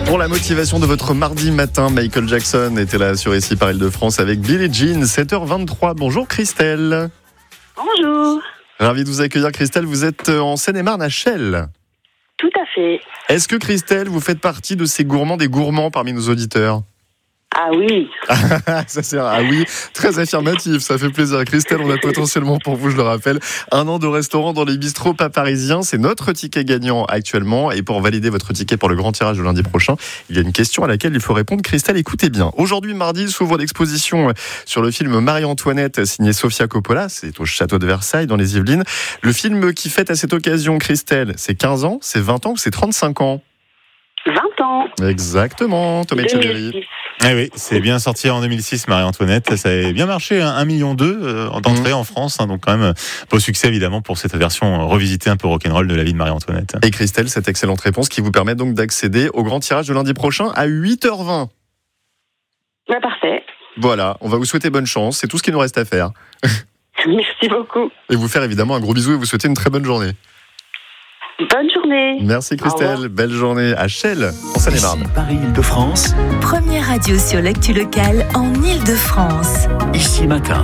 Pour la motivation de votre mardi matin, Michael Jackson était là sur Ici par Île-de-France avec Billie Jean, 7h23. Bonjour Christelle. Bonjour. Ravi de vous accueillir Christelle, vous êtes en Seine-et-Marne à Chelles. Tout à fait. Est-ce que Christelle, vous faites partie de ces des gourmands parmi nos auditeurs? Ah oui. Ça sert à oui, très affirmatif, ça fait plaisir. Christelle, on a potentiellement pour vous, je le rappelle, 1 an de restaurant dans les bistrots pas parisiens. C'est notre ticket gagnant actuellement. Et pour valider votre ticket pour le grand tirage de lundi prochain, il y a une question à laquelle il faut répondre. Christelle, écoutez bien. Aujourd'hui, mardi, s'ouvre l'exposition sur le film Marie-Antoinette, signé Sofia Coppola. C'est au château de Versailles, dans les Yvelines. Le film qui fête à cette occasion, Christelle, c'est 15 ans, c'est 20 ans ou c'est 35 ans? 20 ans. Exactement, Thomas Cheveri. Eh oui, c'est bien sorti en 2006, Marie-Antoinette. Ça a bien marché, 1,2 million d'entrées en France. Donc quand même, beau succès évidemment pour cette version revisitée un peu rock'n'roll de la vie de Marie-Antoinette. Et Christelle, cette excellente réponse qui vous permet donc d'accéder au grand tirage de lundi prochain à 8h20. Bah, parfait. Voilà, on va vous souhaiter bonne chance. C'est tout ce qu'il nous reste à faire. Merci beaucoup. Et vous faire évidemment un gros bisou et vous souhaiter une très bonne journée. Bonne journée. Merci Christelle, belle journée à Chelles, en Seine-et-Marne. Ici Paris Île-de-France, Première radio sur l'actu locale en Île-de-France. Ici Matin.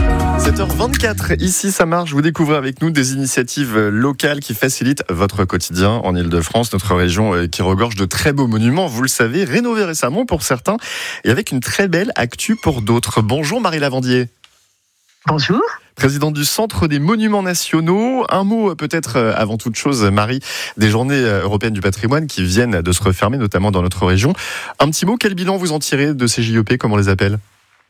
7h24, ici ça marche. Vous découvrez avec nous des initiatives locales qui facilitent votre quotidien en Île-de-France, notre région qui regorge de très beaux monuments, vous le savez, rénovés récemment pour certains et avec une très belle actu pour d'autres. Bonjour Marie Lavandier. Bonjour. Présidente du Centre des Monuments Nationaux. Un mot peut-être avant toute chose, Marie, des Journées Européennes du Patrimoine qui viennent de se refermer, notamment dans notre région. Un petit mot, quel bilan vous en tirez de ces JEP, comme on les appelle ?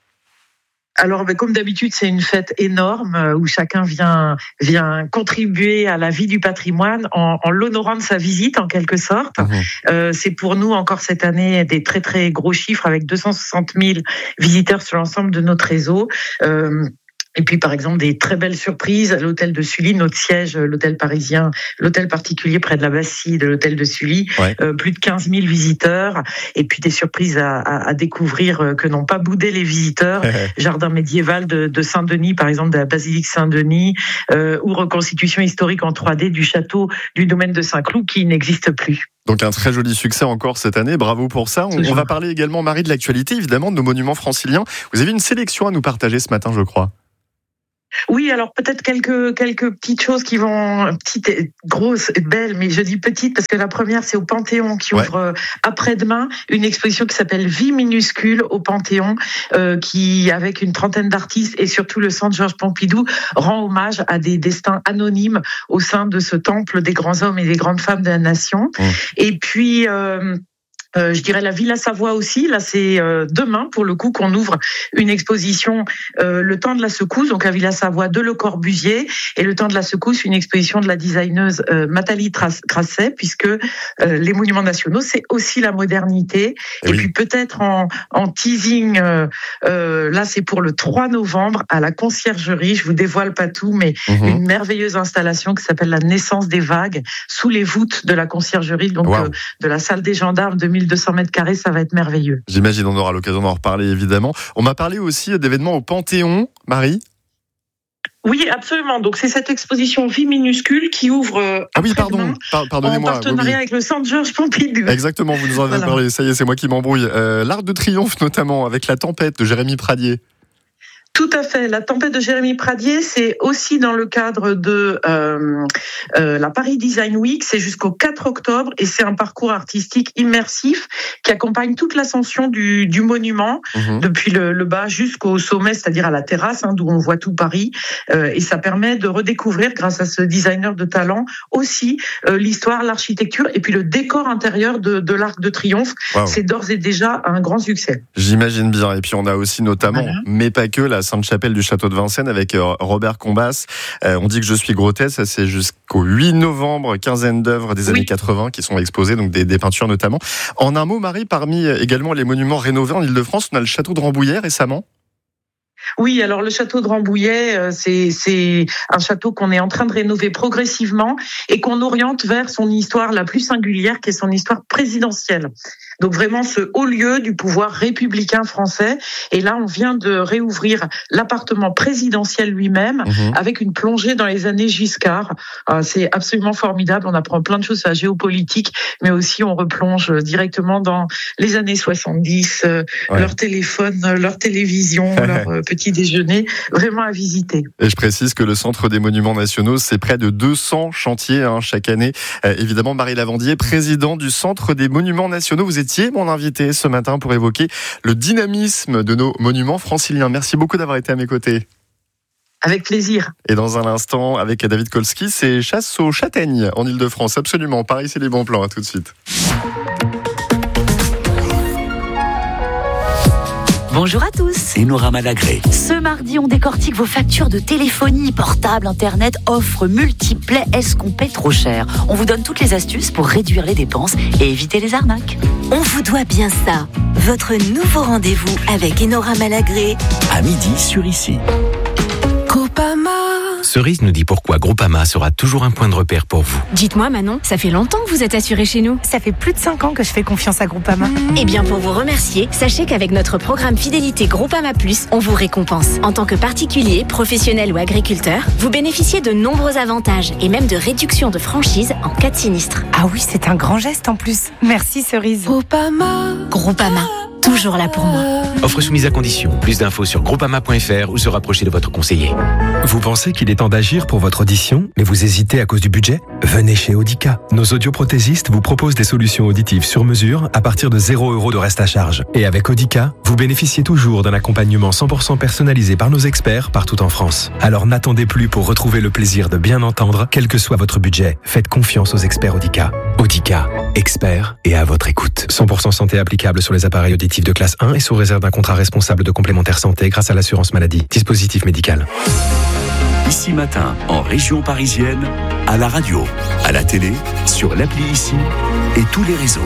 Alors, comme d'habitude, c'est une fête énorme où chacun vient contribuer à la vie du patrimoine en l'honorant de sa visite, en quelque sorte. C'est pour nous, encore cette année, des très, très gros chiffres avec 260 000 visiteurs sur l'ensemble de notre réseau. Et puis, par exemple, des très belles surprises à l'hôtel de Sully, notre siège, l'hôtel parisien, l'hôtel particulier près de la Bastille de l'hôtel de Sully. Ouais. Plus de 15 000 visiteurs. Et puis, des surprises à découvrir que n'ont pas boudé les visiteurs. Jardin médiéval de Saint-Denis, par exemple, de la basilique Saint-Denis, ou reconstitution historique en 3D du château du domaine de Saint-Cloud qui n'existe plus. Donc un très joli succès encore cette année, bravo pour ça. On va parler également, Marie, de l'actualité, évidemment, de nos monuments franciliens. Vous avez une sélection à nous partager ce matin, je crois. Oui, alors peut-être quelques petites choses qui vont, petites, grosses, belles, mais je dis petites parce que la première, c'est au Panthéon qui ouvre après-demain une exposition qui s'appelle Vie minuscule au Panthéon, qui, avec une trentaine d'artistes et surtout le Centre Georges Pompidou, rend hommage à des destins anonymes au sein de ce temple des grands hommes et des grandes femmes de la nation. Et puis, je dirais la Villa Savoie aussi. Là, c'est demain, pour le coup, qu'on ouvre une exposition Le temps de la secousse, donc à Villa Savoie de Le Corbusier. Et Le temps de la secousse, une exposition de la designeuse Nathalie Crasset, puisque les monuments nationaux, c'est aussi la modernité. Et puis peut-être en teasing, là, c'est pour le 3 novembre à la Conciergerie. Je vous dévoile pas tout, mais une merveilleuse installation qui s'appelle La naissance des vagues, sous les voûtes de la Conciergerie, donc de la salle des gendarmes, 1200 mètres carrés, ça va être merveilleux. J'imagine, on aura l'occasion d'en reparler évidemment. On m'a parlé aussi d'événements au Panthéon, Marie. Oui, absolument. Donc c'est cette exposition Vie minuscule qui ouvre pardonnez-moi, en partenariat avec le Centre Georges Pompidou. Exactement, vous nous en avez parlé, ça y est, c'est moi qui m'embrouille. L'Arc de Triomphe notamment, avec La Tempête de Jérémy Pradier. Tout à fait. La Tempête de Jérémy Pradier, c'est aussi dans le cadre de la Paris Design Week. C'est jusqu'au 4 octobre et c'est un parcours artistique immersif qui accompagne toute l'ascension du monument, depuis le bas jusqu'au sommet, c'est-à-dire à la terrasse, d'où on voit tout Paris. Et ça permet de redécouvrir, grâce à ce designer de talent, aussi l'histoire, l'architecture et puis le décor intérieur de l'Arc de Triomphe. Wow. C'est d'ores et déjà un grand succès. J'imagine bien. Et puis on a aussi notamment, mais pas que, la Sainte-Chapelle du Château de Vincennes avec Robert Combas. On dit que je suis grotesque, ça c'est jusqu'au 8 novembre, quinzaine d'œuvres des années 80 qui sont exposées, donc des peintures notamment. En un mot, Marie, parmi également les monuments rénovés en Île-de-France, on a le château de Rambouillet récemment. Oui, alors le château de Rambouillet, c'est un château qu'on est en train de rénover progressivement et qu'on oriente vers son histoire la plus singulière, qui est son histoire présidentielle. Donc vraiment ce haut lieu du pouvoir républicain français. Et là, on vient de réouvrir l'appartement présidentiel lui-même avec une plongée dans les années Giscard. C'est absolument formidable. On apprend plein de choses sur la géopolitique, mais aussi on replonge directement dans les années 70, leur téléphone, leur télévision, leur petit déjeuner. Vraiment à visiter. Et je précise que le Centre des Monuments Nationaux, c'est près de 200 chantiers chaque année. Évidemment, Marie Lavandier, présidente du Centre des Monuments Nationaux. Vous étiez mon invité ce matin pour évoquer le dynamisme de nos monuments franciliens. Merci beaucoup d'avoir été à mes côtés. Avec plaisir. Et dans un instant, avec David Kolski, c'est chasse aux châtaignes en Ile-de-France. Absolument. Paris, c'est les bons plans. À tout de suite. Bonjour à tous. Enora Malagré. Ce mardi, on décortique vos factures de téléphonie, portable, internet, offres multiples. Est-ce qu'on paie trop cher ? On vous donne toutes les astuces pour réduire les dépenses et éviter les arnaques. On vous doit bien ça. Votre nouveau rendez-vous avec Enora Malagré. À midi sur Ici. Groupama. Cerise nous dit pourquoi Groupama sera toujours un point de repère pour vous. Dites-moi Manon, ça fait longtemps que vous êtes assuré chez nous. Ça fait plus de 5 ans que je fais confiance à Groupama. Eh bien pour vous remercier, sachez qu'avec notre programme fidélité Groupama Plus, on vous récompense. En tant que particulier, professionnel ou agriculteur, vous bénéficiez de nombreux avantages et même de réductions de franchise en cas de sinistre. Ah oui, c'est un grand geste en plus. Merci Cerise. Groupama, toujours là pour moi. Offre soumise à condition. Plus d'infos sur groupama.fr ou se rapprocher de votre conseiller. Vous pensez qu'il est temps d'agir pour votre audition, mais vous hésitez à cause du budget ? Venez chez Audica. Nos audioprothésistes vous proposent des solutions auditives sur mesure à partir de 0 € de reste à charge. Et avec Audica, vous bénéficiez toujours d'un accompagnement 100% personnalisé par nos experts partout en France. Alors n'attendez plus pour retrouver le plaisir de bien entendre, quel que soit votre budget. Faites confiance aux experts Audica. Audica, experts et à votre écoute. 100% santé applicable sur les appareils auditifs de classe 1 et sous réserve d'un contrat responsable de complémentaire santé grâce à l'assurance maladie. Dispositif médical. Ici Matin, en région parisienne, à la radio, à la télé, sur l'appli Ici et tous les réseaux.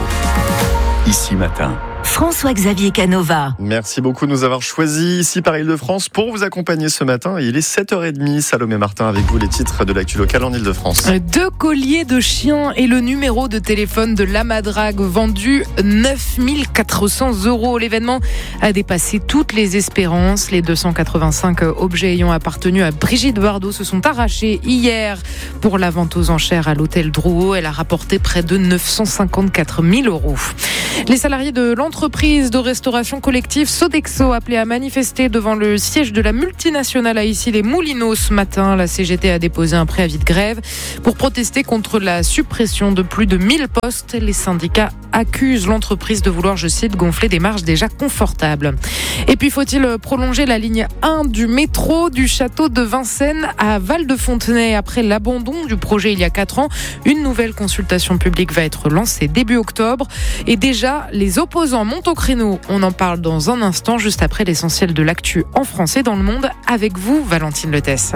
Ici Matin. François-Xavier Canova. Merci beaucoup de nous avoir choisis ici par Ile-de-France pour vous accompagner ce matin. Il est 7h30. Salomé Martin avec vous, les titres de l'actu locale en Ile-de-France. 2 colliers de chiens et le numéro de téléphone de Lamadrague vendu 9 400 €. L'événement a dépassé toutes les espérances. Les 285 objets ayant appartenu à Brigitte Bardot se sont arrachés hier pour la vente aux enchères à l'hôtel Drouot. Elle a rapporté près de 954 000 €. Les salariés de l'entreprise de restauration collective Sodexo appelés à manifester devant le siège de la multinationale à Issy-les-Moulineaux ce matin. La CGT a déposé un préavis de grève pour protester contre la suppression de plus de 1000 postes. Les syndicats accusent l'entreprise de vouloir, je cite, gonfler des marges déjà confortables. Et puis faut-il prolonger la ligne 1 du métro du château de Vincennes à Val-de-Fontenay après l'abandon du projet il y a 4 ans. Une nouvelle consultation publique va être lancée début octobre. Et déjà, les opposants montent au créneau. On en parle dans un instant, juste après l'essentiel de l'actu en France et dans le monde. Avec vous, Valentine Letesse.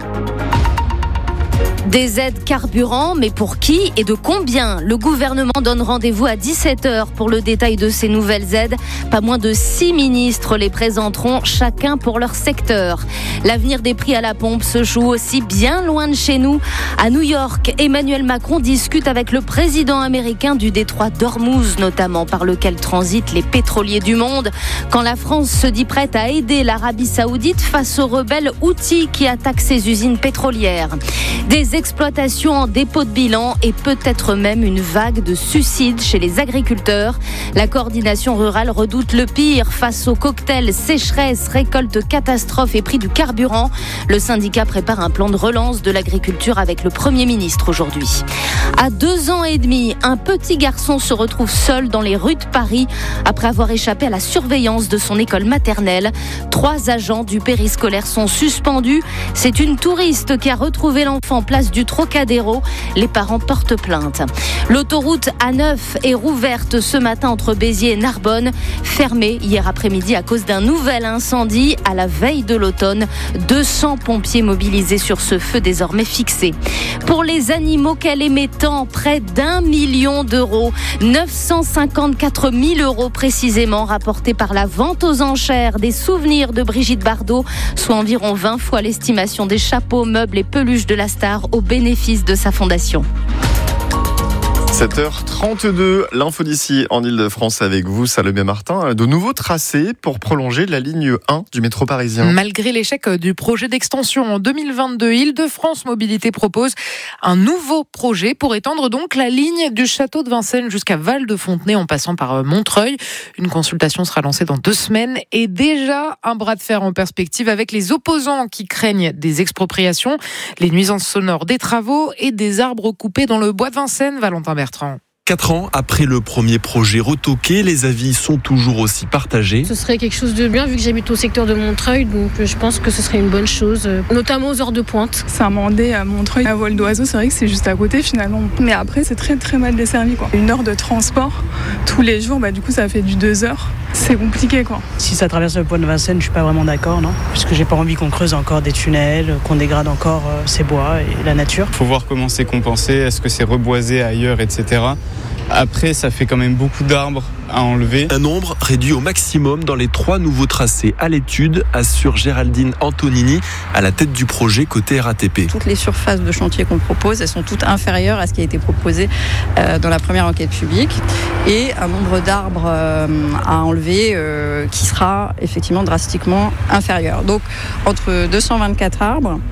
Des aides carburant, mais pour qui et de combien ? Le gouvernement donne rendez-vous à 17h pour le détail de ces nouvelles aides. Pas moins de 6 ministres les présenteront, chacun pour leur secteur. L'avenir des prix à la pompe se joue aussi bien loin de chez nous. À New York, Emmanuel Macron discute avec le président américain du détroit d'Ormuz, notamment par lequel transitent les pétroliers du monde. Quand la France se dit prête à aider l'Arabie Saoudite face aux rebelles Houthis qui attaquent ses usines pétrolières. Des exploitations en dépôt de bilan et peut-être même une vague de suicides chez les agriculteurs. La coordination rurale redoute le pire face au cocktail sécheresse, récolte catastrophe et prix du carburant. Le syndicat prépare un plan de relance de l'agriculture avec le Premier ministre aujourd'hui. À 2 ans et demi, un petit garçon se retrouve seul dans les rues de Paris après avoir échappé à la surveillance de son école maternelle. 3 agents du périscolaire sont suspendus. C'est une touriste qui a retrouvé l'enfant place place du Trocadéro. Les parents portent plainte. L'autoroute A9 est rouverte ce matin entre Béziers et Narbonne, fermée hier après-midi à cause d'un nouvel incendie à la veille de l'automne. 200 pompiers mobilisés sur ce feu désormais fixé. Pour les animaux qu'elle aimait tant, près d'1 million d'euros, 954 000 euros précisément rapportés par la vente aux enchères des souvenirs de Brigitte Bardot, soit environ 20 fois l'estimation des chapeaux, meubles et peluches de la star au bénéfice de sa fondation. 7h32, l'info d'ici en Ile-de-France avec vous, Salomé Martin. De nouveaux tracés pour prolonger la ligne 1 du métro parisien. Malgré l'échec du projet d'extension en 2022, Île-de-France Mobilité propose un nouveau projet pour étendre donc la ligne du château de Vincennes jusqu'à Val-de-Fontenay en passant par Montreuil. Une consultation sera lancée dans 2 semaines et déjà un bras de fer en perspective avec les opposants qui craignent des expropriations, les nuisances sonores des travaux et des arbres coupés dans le bois de Vincennes. Valentin Bertrand. 4 ans après le premier projet retoqué, les avis sont toujours aussi partagés. Ce serait quelque chose de bien vu que j'habite au secteur de Montreuil, donc je pense que ce serait une bonne chose, notamment aux heures de pointe. Saint-Mandé à Montreuil, à vol d'oiseau, c'est vrai que c'est juste à côté finalement. Mais après, c'est très très mal desservi, quoi. 1 heure de transport tous les jours, du coup ça fait du 2 heures. C'est compliqué, quoi. Si ça traverse le pont de Vincennes, je suis pas vraiment d'accord, non. Parce que j'ai pas envie qu'on creuse encore des tunnels, qu'on dégrade encore ces bois et la nature. Faut voir comment c'est compensé, est-ce que c'est reboisé ailleurs, etc. Après, ça fait quand même beaucoup d'arbres à enlever. Un nombre réduit au maximum dans les 3 nouveaux tracés à l'étude, assure Géraldine Antonini, à la tête du projet côté RATP. Toutes les surfaces de chantier qu'on propose, elles sont toutes inférieures à ce qui a été proposé dans la première enquête publique. Et un nombre d'arbres à enlever qui sera effectivement drastiquement inférieur. Donc, entre 224 arbres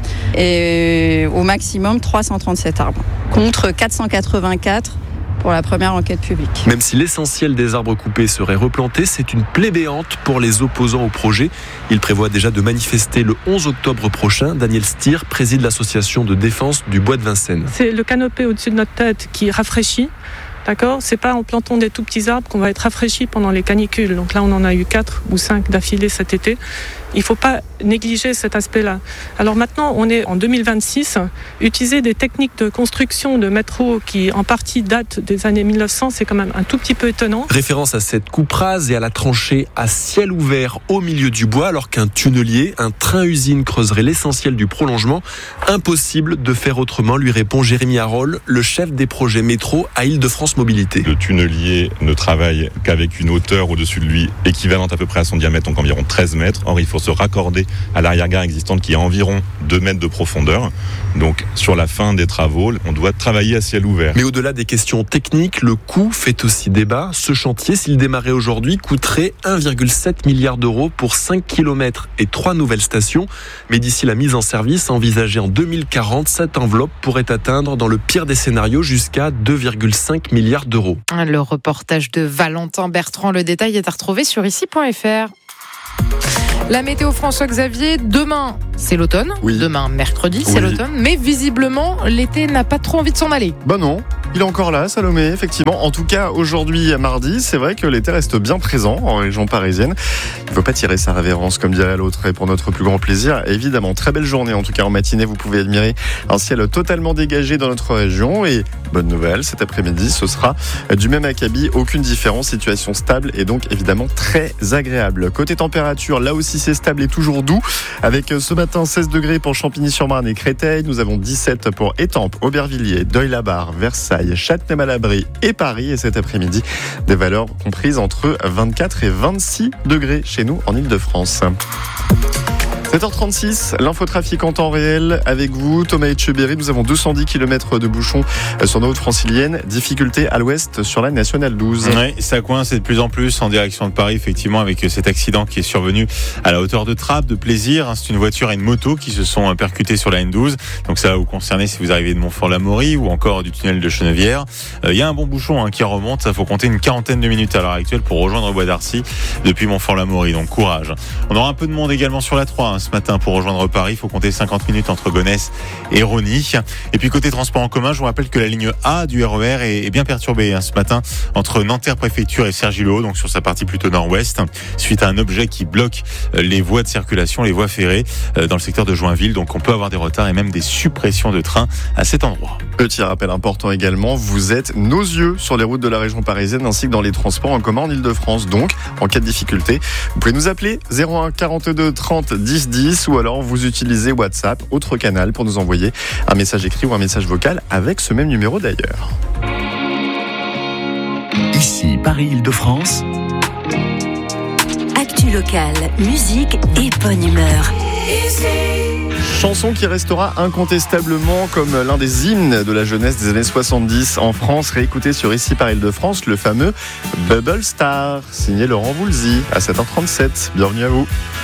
et au maximum 337 arbres, contre 484 pour la première enquête publique. Même si l'essentiel des arbres coupés serait replanté, c'est une plaie béante pour les opposants au projet. Il prévoit déjà de manifester le 11 octobre prochain. Daniel Stier préside l'association de défense du bois de Vincennes. C'est le canopé au-dessus de notre tête qui rafraîchit. D'accord ? C'est pas en plantant des tout petits arbres qu'on va être rafraîchi pendant les canicules. Donc là, on en a eu 4 ou 5 d'affilée cet été. Il ne faut pas négliger cet aspect-là. Alors maintenant, on est en 2026. Utiliser des techniques de construction de métro qui, en partie, datent des années 1900, c'est quand même un tout petit peu étonnant. Référence à cette coupe rase et à la tranchée à ciel ouvert au milieu du bois, alors qu'un tunnelier, un train-usine creuserait l'essentiel du prolongement. Impossible de faire autrement, lui répond Jérémy Harold, le chef des projets métro à Île-de-France Mobilité. Le tunnelier ne travaille qu'avec une hauteur au-dessus de lui équivalente à peu près à son diamètre, donc environ 13 mètres. Or, il faut se raccorder à l'arrière-gare existante qui est environ 2 mètres de profondeur. Donc, sur la fin des travaux, on doit travailler à ciel ouvert. Mais au-delà des questions techniques, le coût fait aussi débat. Ce chantier, s'il démarrait aujourd'hui, coûterait 1,7 milliard d'euros pour 5 km et 3 nouvelles stations. Mais d'ici la mise en service, envisagée en 2040, cette enveloppe pourrait atteindre, dans le pire des scénarios, jusqu'à 2,5 milliards d'euros. Le reportage de Valentin Bertrand, le détail est à retrouver sur ici.fr. La météo, François-Xavier, demain c'est l'automne, demain mercredi c'est l'automne, mais visiblement l'été n'a pas trop envie de s'en aller. Non, il est encore là, Salomé, effectivement. En tout cas, aujourd'hui, mardi, c'est vrai que l'été reste bien présent en région parisienne. Il ne faut pas tirer sa révérence, comme dirait l'autre, et pour notre plus grand plaisir, évidemment. Très belle journée, en tout cas en matinée, vous pouvez admirer un ciel totalement dégagé dans notre région. Et bonne nouvelle, cet après-midi, ce sera du même acabit, aucune différence, situation stable et donc évidemment très agréable. Côté température, là aussi c'est stable et toujours doux, avec ce matin 16 degrés pour Champigny-sur-Marne et Créteil, nous avons 17 pour Étampes, Aubervilliers, Deuil-la-Barre, Versailles, Châtenay-Malabry et Paris, et cet après-midi, des valeurs comprises entre 24 et 26 degrés chez nous en Ile-de-France. 7h36, l'infotrafic en temps réel avec vous, Thomas Etcheberry. Nous avons 210 km de bouchons sur nos routes franciliennes. Difficulté à l'ouest sur la nationale 12. Oui, ça coince de plus en plus en direction de Paris, effectivement, avec cet accident qui est survenu à la hauteur de Trappes, de Plaisir. C'est une voiture et une moto qui se sont percutées sur la N12. Donc ça va vous concerner si vous arrivez de Montfort-l'Amaury ou encore du tunnel de Chenevière. Il y a un bon bouchon qui remonte. Ça faut compter une 40aine de minutes à l'heure actuelle pour rejoindre Bois d'Arcy depuis Montfort-l'Amaury. Donc courage. On aura un peu de monde également sur la 3. Ce ce matin pour rejoindre Paris. Il faut compter 50 minutes entre Gonesse et Rosny. Et puis côté transport en commun, je vous rappelle que la ligne A du RER est bien perturbée ce matin entre Nanterre Préfecture et Cergy-le-Haut, donc sur sa partie plutôt nord-ouest, suite à un objet qui bloque les voies de circulation, les voies ferrées dans le secteur de Joinville. Donc on peut avoir des retards et même des suppressions de trains à cet endroit. Petit rappel important également, vous êtes nos yeux sur les routes de la région parisienne ainsi que dans les transports en commun en Ile-de-France. Donc, en cas de difficulté, vous pouvez nous appeler 01 42 30 10 10 ou alors vous utilisez WhatsApp, autre canal, pour nous envoyer un message écrit ou un message vocal avec ce même numéro d'ailleurs. Ici, Paris-Île-de-France. Actu locale, musique et bonne humeur. Chanson qui restera incontestablement comme l'un des hymnes de la jeunesse des années 70 en France, réécouté sur Ici par Île-de-France, le fameux Bubble Star, signé Laurent Voulzy à 7h37. Bienvenue à vous.